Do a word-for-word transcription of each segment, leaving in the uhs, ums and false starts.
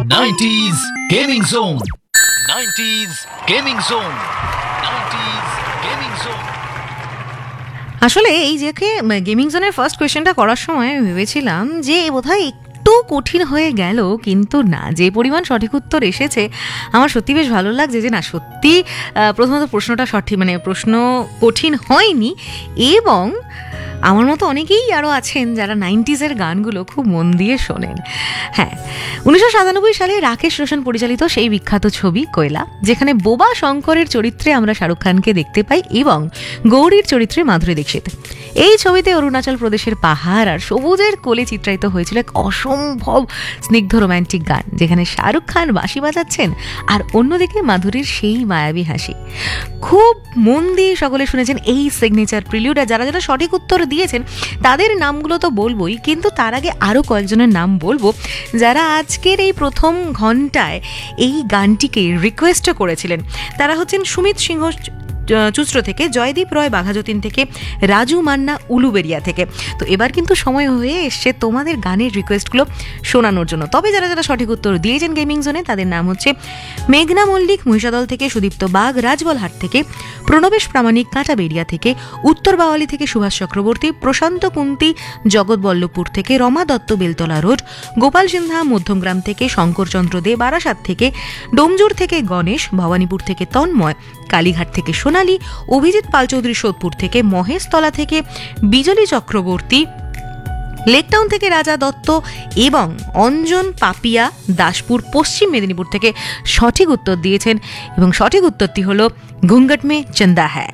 Nineties gaming zone nineties gaming zone nineties gaming zone আসলে এই যে গেমিং জোনের ফার্স্ট কোয়েশ্চেনটা করার সময় আমি ভেবেছিলাম যে বোধহয় একটু কঠিন হয়ে গেল, কিন্তু না, যে পরিমাণ সঠিক উত্তর এসেছে আমার সত্যি বেশ ভালো লাগছে যে না সত্যি প্রথমত প্রশ্নটা সঠিক, মানে প্রশ্ন কঠিন হয়নি, এবং আমার মতো অনেকেই আরও আছেন যারা নাইনটিজের গানগুলো খুব মন দিয়ে শোনেন। হ্যাঁ, উনিশশো সাতানব্বই সালে রাকেশ রোশন পরিচালিত সেই বিখ্যাত ছবি কোয়লা, যেখানে বোবা শঙ্করের চরিত্রে আমরা শাহরুখ খানকে দেখতে পাই এবং গৌরীর চরিত্রে মাধুরী দীক্ষিত। এই ছবিতে অরুণাচল প্রদেশের পাহাড় আর সবুজের কোলে চিত্রায়িত হয়েছিল এক অসম্ভব স্নিগ্ধ রোম্যান্টিক গান, যেখানে শাহরুখ খান বাঁশি বাজাচ্ছেন আর অন্যদিকে মাধুরীর সেই মায়াবী হাসি। খুব মন দিয়ে সকলে শুনেছেন এই সিগনেচার প্রিলিউড। আর যারা যারা সঠিক উত্তর দিয়েছেন তাদের নামগুলো তো বলবোই, কিন্তু তার আগে আরও কয়েকজনের নাম বলবো যারা আজকের এই প্রথম ঘন্টায় এই গানটিকে রিকোয়েস্ট করেছিলেন। তারা হচ্ছেন সুমিত সিংহ চুচড়ো থেকে, জয়দীপ রয় বাঘাযতীন থেকে, রাজু মান্না উলুবেরিয়া থেকে। তো এবার কিন্তু সময় হয়ে এসছে তোমাদের গানের রিকোয়েস্টগুলো শোনানোর জন্য। তবে যারা যারা সঠিক উত্তর দিয়েছেন গেমিং জোনে তাদের নাম হচ্ছে মেঘনা মল্লিক মহিষাদল থেকে, সুদীপ্ত বাগ রাজবলহাট থেকে, প্রণবেশ প্রামাণিক কাঁটাবেড়িয়া থেকে, উত্তর বাওয়ালি থেকে সুভাষ চক্রবর্তী, প্রশান্ত কুন্তি জগৎবল্লভপুর থেকে, রমা দত্ত বেলতলা রোড, গোপাল সিনহা মধ্যমগ্রাম থেকে, শঙ্করচন্দ্র দে বারাসাত থেকে, ডোমজুর থেকে গণেশ, ভবানীপুর থেকে তন্ময়, কালীঘাট থেকে সোনালী, অভিজিৎ পালচৌধুরী সোদপুর থেকে, মহেশতলা থেকে বিজলি চক্রবর্তী, লেকটাউন থেকে রাজা দত্ত এবং অঞ্জন পাপিয়া দাসপুর পশ্চিম মেদিনীপুর থেকে সঠিক উত্তর দিয়েছেন, এবং সঠিক উত্তরটি হল ঘুঙ্গট মে চন্দা হ্যায়।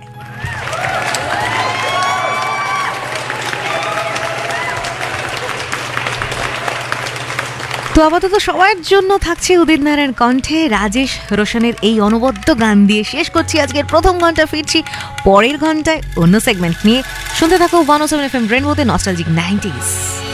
তো আপাতত সবার জন্য থাকছে উদিত নারায়ণ কণ্ঠে রাজেশ রোশনের এই অনবদ্য গান দিয়ে শেষ করছি আজকের প্রথম ঘন্টা। ফিরছি পরের ঘন্টায় অন্য সেগমেন্ট নিয়ে। শুনতে থাকো ওয়ান ও seven F M রেনবোতে nostalgic nineties.